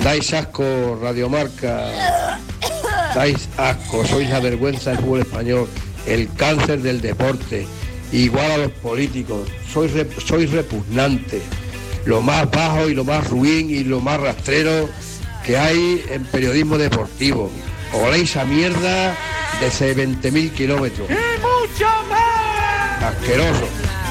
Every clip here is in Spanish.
Dais asco, Radiomarca. Dais asco, sois la vergüenza del fútbol español, el cáncer del deporte, igual a los políticos, sois repugnantes, lo más bajo y lo más ruin y lo más rastrero que hay en periodismo deportivo. Oléis a mierda de 20.000 kilómetros. ¡Y mucho más! Asqueroso.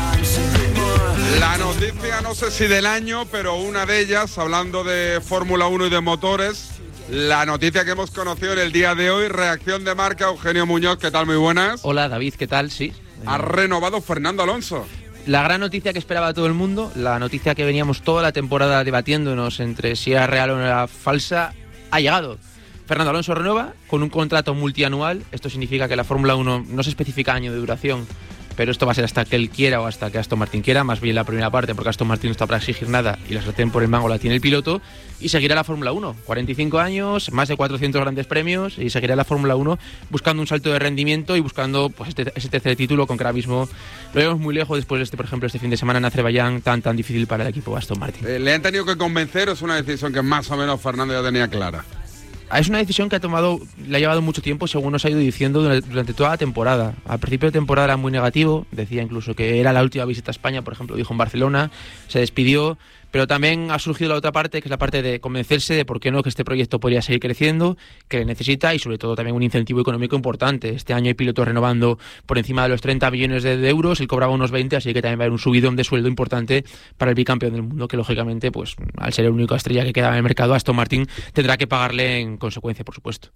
La noticia, no sé si del año, pero una de ellas, hablando de Fórmula 1 y de motores, la noticia que hemos conocido en el día de hoy, reacción de Marca, Eugenio Muñoz, ¿qué tal? Muy buenas. Hola David, ¿qué tal? Sí. Ha renovado Fernando Alonso. La gran noticia que esperaba todo el mundo, la noticia que veníamos toda la temporada debatiéndonos entre si era real o no era falsa, ha llegado. Fernando Alonso renueva con un contrato multianual. Esto significa que la Fórmula 1 no se especifica año de duración, pero esto va a ser hasta que él quiera o hasta que Aston Martin quiera, más bien la primera parte, porque Aston Martin no está para exigir nada y la sartén por el mango la tiene el piloto, y seguirá la Fórmula 1. 45 años, más de 400 grandes premios, y seguirá la Fórmula 1 buscando un salto de rendimiento y buscando pues ese tercer título, con que ahora mismo lo vemos muy lejos después de por ejemplo, este fin de semana en Azerbaiyán tan difícil para el equipo Aston Martin. ¿Le han tenido que convencer o es una decisión que más o menos Fernando ya tenía clara? Es una decisión que le ha llevado mucho tiempo, según nos ha ido diciendo durante toda la temporada. Al principio de temporada era muy negativo, decía incluso que era la última visita a España, por ejemplo, dijo en Barcelona, se despidió, pero también ha surgido la otra parte, que es la parte de convencerse de por qué no, que este proyecto podría seguir creciendo, que necesita, y sobre todo también un incentivo económico importante. Este año hay pilotos renovando por encima de los 30 millones de euros, él cobraba unos 20, así que también va a haber un subidón de sueldo importante para el bicampeón del mundo, que lógicamente, pues al ser el único estrella que queda en el mercado, Aston Martin tendrá que pagarle en consecuencia, por supuesto.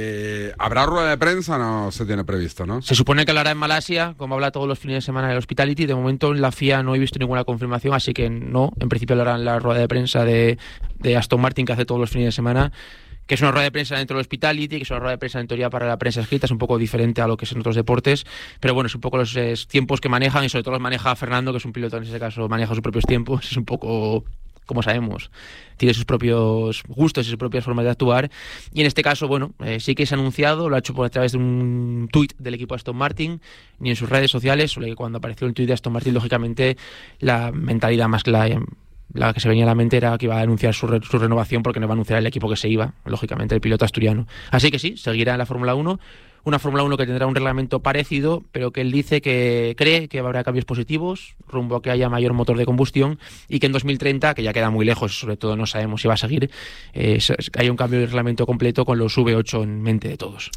¿Habrá rueda de prensa? No se tiene previsto, ¿no? Se supone que hablará en Malasia, como habla todos los fines de semana en el Hospitality. De momento en la FIA no he visto ninguna confirmación, así que no, en principio hablará en la rueda de prensa de Aston Martin, que hace todos los fines de semana, que es una rueda de prensa dentro del Hospitality, que es una rueda de prensa en teoría para la prensa escrita, es un poco diferente a lo que es en otros deportes, pero bueno, es un poco los tiempos que manejan, y sobre todo los maneja Fernando, que es un piloto en ese caso, maneja sus propios tiempos, es un poco, como sabemos, tiene sus propios gustos y sus propias formas de actuar, y en este caso, bueno, sí que se ha anunciado, lo ha hecho a través de un tuit del equipo Aston Martin, ni en sus redes sociales, solo que cuando apareció el tuit de Aston Martin, lógicamente, la mentalidad más clara, la que se venía a la mente era que iba a anunciar su renovación, porque no va a anunciar el equipo que se iba, lógicamente el piloto asturiano. Así que sí, seguirá en la Fórmula 1, una Fórmula 1 que tendrá un reglamento parecido, pero que él dice que cree que habrá cambios positivos rumbo a que haya mayor motor de combustión, y que en 2030, que ya queda muy lejos, sobre todo no sabemos si va a seguir, hay un cambio de reglamento completo con los V8 en mente de todos.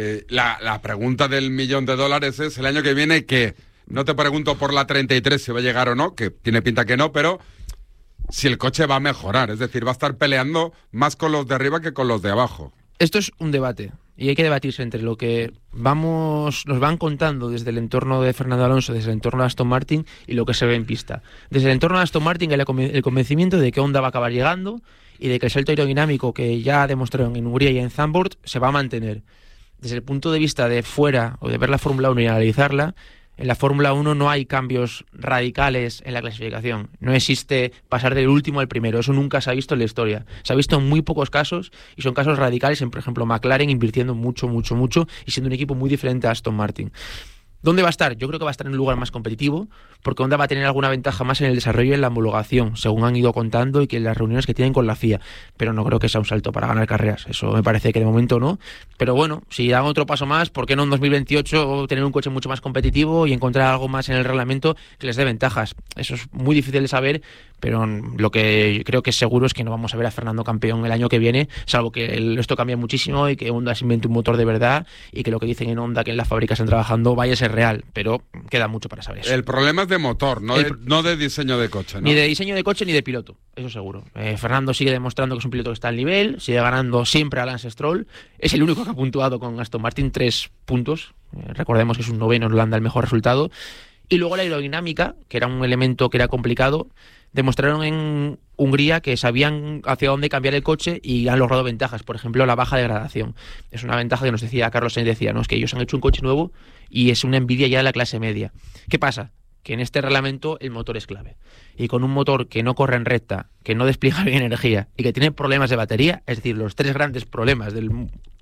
La pregunta del $1.000.000 es el año que viene, que no te pregunto por la 33 si va a llegar o no, que tiene pinta que no, pero si el coche va a mejorar, es decir, va a estar peleando más con los de arriba que con los de abajo. Esto es un debate, y hay que debatirse entre lo que nos van contando desde el entorno de Fernando Alonso, desde el entorno de Aston Martin, y lo que se ve en pista. Desde el entorno de Aston Martin hay el convencimiento de que Honda va a acabar llegando, y de que el salto aerodinámico que ya demostraron en Hungría y en Zandvoort se va a mantener. Desde el punto de vista de fuera, o de ver la Fórmula 1 y analizarla, en la Fórmula 1 no hay cambios radicales en la clasificación. No existe pasar del último al primero. Eso nunca se ha visto en la historia. Se ha visto en muy pocos casos, y son casos radicales en, por ejemplo, McLaren invirtiendo mucho, y siendo un equipo muy diferente a Aston Martin. ¿Dónde va a estar? Yo creo que va a estar en un lugar más competitivo, porque Honda va a tener alguna ventaja más en el desarrollo y en la homologación, según han ido contando y que en las reuniones que tienen con la FIA. Pero no creo que sea un salto para ganar carreras. Eso me parece que de momento no. Pero bueno, si dan otro paso más, ¿por qué no en 2028 tener un coche mucho más competitivo y encontrar algo más en el reglamento que les dé ventajas? Eso es muy difícil de saber, pero lo que creo que es seguro es que no vamos a ver a Fernando campeón el año que viene, salvo que esto cambie muchísimo y que Honda se invente un motor de verdad, y que lo que dicen en Honda, que en la fábrica están trabajando, vaya a ser real, pero queda mucho para saber eso. El problema es de motor, no de diseño de coche, ¿no? Ni de diseño de coche ni de piloto, eso seguro. Fernando sigue demostrando que es un piloto que está al nivel, sigue ganando siempre a Lance Stroll, es el único que ha puntuado con Aston Martin 3 puntos, recordemos que es un noveno en Holanda, el mejor resultado. Y luego la aerodinámica, que era un elemento que era complicado, demostraron en Hungría que sabían hacia dónde cambiar el coche y han logrado ventajas. Por ejemplo, la baja degradación. Es una ventaja que nos decía Carlos Sainz, decía, ¿no? Es que ellos han hecho un coche nuevo y es una envidia ya de la clase media. ¿Qué pasa? Que en este reglamento el motor es clave. Y con un motor que no corre en recta, que no despliega bien energía y que tiene problemas de batería, es decir, los 3 grandes problemas del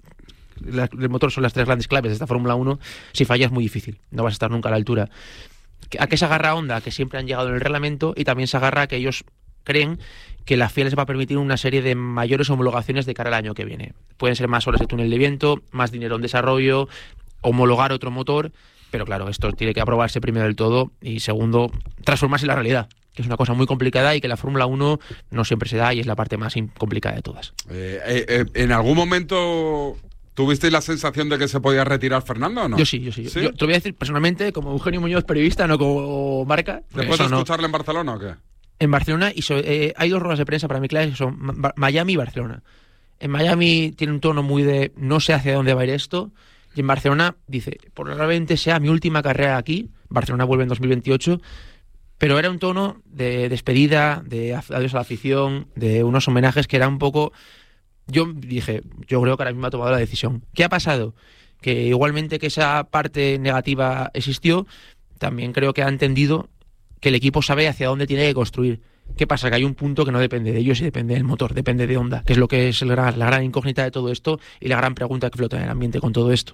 motor son las 3 grandes claves de esta Fórmula 1, si fallas es muy difícil, no vas a estar nunca a la altura. ¿A qué se agarra Honda? Que siempre han llegado en el reglamento, y también se agarra a que ellos creen que la FIA les va a permitir una serie de mayores homologaciones de cara al año que viene. Pueden ser más horas de túnel de viento, más dinero en desarrollo, homologar otro motor, pero claro, esto tiene que aprobarse primero del todo y segundo, transformarse en la realidad, que es una cosa muy complicada y que la Fórmula 1 no siempre se da y es la parte más complicada de todas. ¿En algún momento tuvisteis la sensación de que se podía retirar Fernando o no? Yo sí. Yo te lo voy a decir personalmente, como Eugenio Muñoz, periodista, no como marca. ¿Después de escucharle en Barcelona o qué? En Barcelona, y hay dos ruedas de prensa para mí claves, que son Miami y Barcelona. En Miami tiene un tono muy de no sé hacia dónde va a ir esto, y en Barcelona dice, probablemente sea mi última carrera aquí, Barcelona vuelve en 2028, pero era un tono de despedida, de adiós a la afición, de unos homenajes que era un poco... Yo creo que ahora mismo ha tomado la decisión. ¿Qué ha pasado? Que igualmente que esa parte negativa existió, también creo que ha entendido que el equipo sabe hacia dónde tiene que construir. ¿Qué pasa? Que hay un punto que no depende de ellos y depende del motor, depende de Honda, que es lo que es la gran incógnita de todo esto y la gran pregunta que flota en el ambiente con todo esto.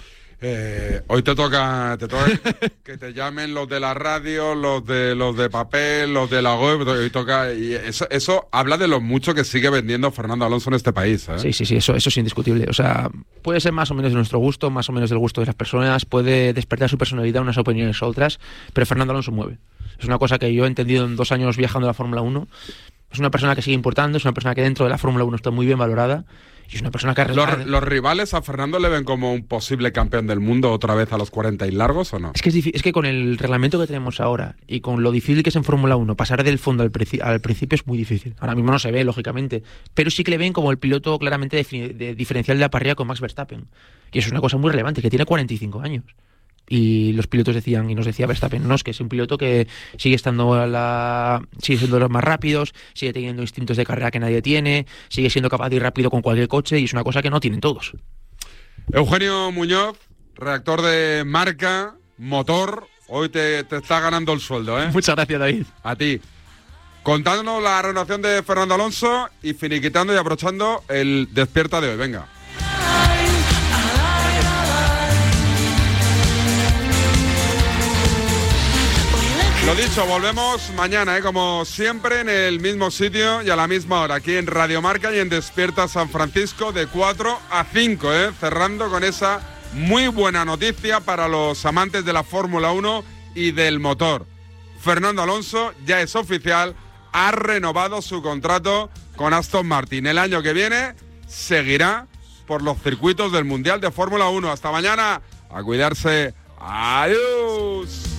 Hoy te toca que te llamen los de la radio, los de papel, los de la web, y eso habla de lo mucho que sigue vendiendo Fernando Alonso en este país, ¿eh? Sí, eso es indiscutible. O sea, puede ser más o menos de nuestro gusto, más o menos del gusto de las personas, puede despertar su personalidad unas opiniones u otras, pero Fernando Alonso mueve. Es una cosa que yo he entendido en 2 años viajando a la Fórmula 1. Es una persona que sigue importando, es una persona que dentro de la Fórmula 1 está muy bien valorada. Y es una persona que ¿Los rivales a Fernando le ven como un posible campeón del mundo otra vez a los 40 y largos o no? Es que con el reglamento que tenemos ahora y con lo difícil que es en Fórmula 1 pasar del fondo al principio es muy difícil. Ahora mismo no se ve, lógicamente, pero sí que le ven como el piloto claramente de diferencial de la parrilla con Max Verstappen. Y eso es una cosa muy relevante, que tiene 45 años. Y los pilotos decían, y nos decía Verstappen, no, es que es un piloto que sigue siendo de los más rápidos, sigue teniendo instintos de carrera que nadie tiene, sigue siendo capaz de ir rápido con cualquier coche, y es una cosa que no tienen todos. Eugenio Muñoz, redactor de Marca, Motor, hoy te está ganando el sueldo, ¿eh? Muchas gracias, David. A ti. Contándonos la renovación de Fernando Alonso y finiquitando y aprovechando el despierta de hoy, venga. Lo dicho, volvemos mañana, como siempre, en el mismo sitio y a la misma hora, aquí en Radio Marca y en Despierta San Francisco, de 4 a 5, cerrando con esa muy buena noticia para los amantes de la Fórmula 1 y del motor. Fernando Alonso ya es oficial, ha renovado su contrato con Aston Martin. El año que viene seguirá por los circuitos del Mundial de Fórmula 1. Hasta mañana, a cuidarse. ¡Adiós!